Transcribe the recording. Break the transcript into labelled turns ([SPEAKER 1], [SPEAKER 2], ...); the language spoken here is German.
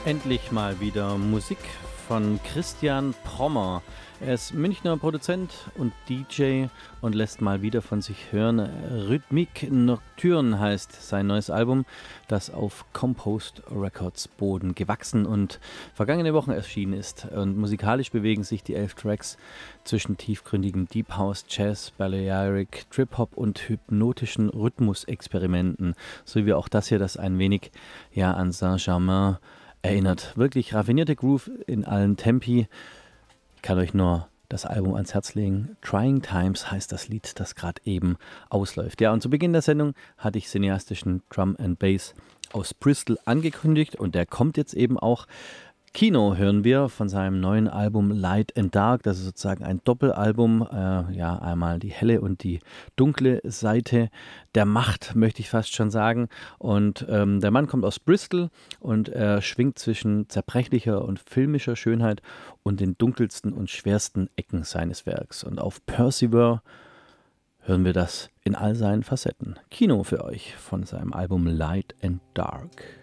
[SPEAKER 1] Endlich mal wieder Musik von Christian Prommer. Er ist Münchner Produzent und DJ und lässt mal wieder von sich hören. Rhythmique Nocturne heißt sein neues Album, das auf Composed Records Boden gewachsen und vergangene Woche erschienen ist. Und musikalisch bewegen sich die 11 Tracks zwischen tiefgründigem Deep House, Jazz, Balearic, Trip-Hop und hypnotischen Rhythmusexperimenten. So wie auch das hier, das ein wenig an Saint-Germain erinnert. Wirklich raffinierte Groove in allen Tempi. Ich kann euch nur das Album ans Herz legen. Trying Times heißt das Lied, das gerade eben ausläuft. Ja, und zu Beginn der Sendung hatte ich cineastischen Drum and Bass aus Bristol angekündigt und der kommt jetzt eben auch. Kino hören wir von seinem neuen Album Light and Dark. Das ist sozusagen ein Doppelalbum. Einmal die helle und die dunkle Seite der Macht, möchte ich fast schon sagen. Und der Mann kommt aus Bristol und er schwingt zwischen zerbrechlicher und filmischer Schönheit und den dunkelsten und schwersten Ecken seines Werks. Und auf Percival hören wir das in all seinen Facetten. Kino für euch von seinem Album Light and Dark.